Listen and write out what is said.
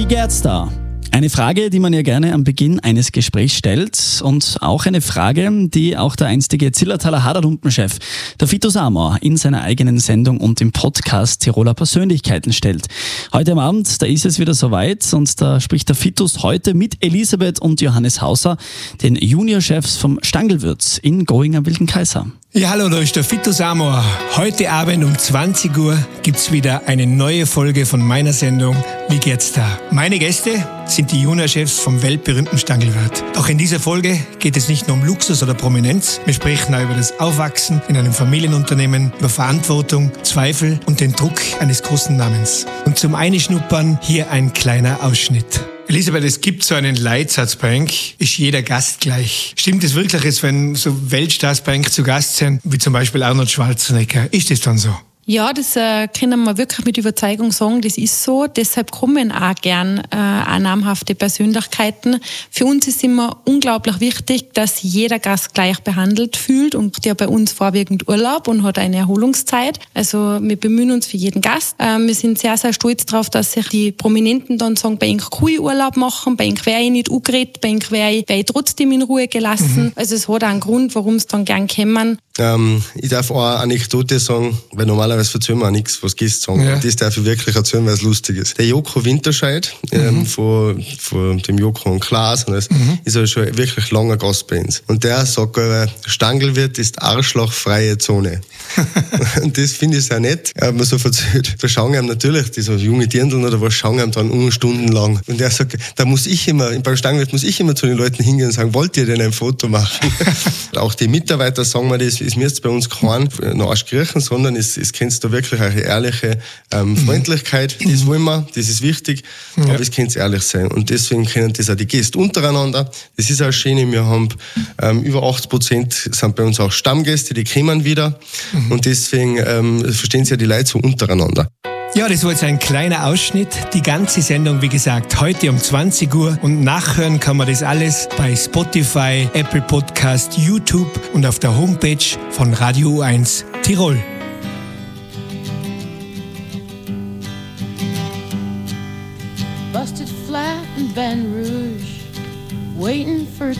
geht's da? Eine Frage, die man ja gerne am Beginn eines Gesprächs stellt und auch eine Frage, die auch der einstige Zillertaler Haderlumpenchef, der Fito Samor, in seiner eigenen Sendung und im Podcast Tiroler Persönlichkeiten stellt. Heute am Abend, da ist es wieder soweit und da spricht der Fitus heute mit Elisabeth und Johannes Hauser, den Juniorchefs vom Stangelwirt in Going am Wilden Kaiser. Ja, hallo, da ist der Fito Samor. Heute Abend um 20 Uhr gibt's wieder eine neue Folge von meiner Sendung Wie geht's da? Meine Gäste sind die Juniorchefs vom weltberühmten Stangelwirt. Doch in dieser Folge geht es nicht nur um Luxus oder Prominenz. Wir sprechen auch über das Aufwachsen in einem Familienunternehmen, über Verantwortung, Zweifel und den Druck eines großen Namens. Und zum Einschnuppern hier ein kleiner Ausschnitt. Elisabeth, es gibt so einen Leitsatz bei euch, ist jeder Gast gleich. Stimmt es wirklich, jetzt, wenn so Weltstars bei euch zu Gast sind, wie zum Beispiel Arnold Schwarzenegger, ist das dann so? Ja, das können wir wirklich mit Überzeugung sagen, das ist so. Deshalb kommen auch gern auch namhafte Persönlichkeiten. Für uns ist immer unglaublich wichtig, dass jeder Gast gleich behandelt fühlt und der bei uns vorwiegend Urlaub und hat eine Erholungszeit. Also wir bemühen uns für jeden Gast. Wir sind sehr, sehr stolz darauf, dass sich die Prominenten dann sagen, bei ihnen kann ich Urlaub machen, bei ihnen wäre ich nicht angeredet, bei ihnen wäre ich trotzdem in Ruhe gelassen. Also es hat auch einen Grund, warum sie dann gern kommen. Ich darf auch eine Anekdote sagen, weil normalerweise erzählen wir auch nichts, was Gäste sagen. Ja. Das darf ich wirklich erzählen, weil es lustig ist. Der Joko Winterscheid, von dem Joko und Klaas, ist ja schon wirklich langer Gast bei uns. Und der sagt, Stangelwirt ist arschlochfreie Zone. Und das finde ich sehr nett. Er hat mir so erzählt. Da schauen ihm natürlich, diese junge Dirndln oder was, schauen ihm dann stundenlang. Und er sagt, beim Stangelwirt muss ich immer zu den Leuten hingehen und sagen, wollt ihr denn ein Foto machen? Auch die Mitarbeiter sagen mir das, es müsst bei uns kein Arsch kriechen, sondern es kennst du wirklich eine ehrliche Freundlichkeit. Das wollen wir, das ist wichtig, aber es kann ehrlich sein. Und deswegen können das auch die Gäste untereinander. Das ist auch schön, wir haben über 80% sind bei uns auch Stammgäste, die kommen wieder. Und deswegen verstehen sich ja die Leute so untereinander. Ja, das war jetzt ein kleiner Ausschnitt. Die ganze Sendung, wie gesagt, heute um 20 Uhr. Und nachhören kann man das alles bei Spotify, Apple Podcast, YouTube und auf der Homepage von Radio U1 Tirol. Busted flat in Baton Rouge, waiting for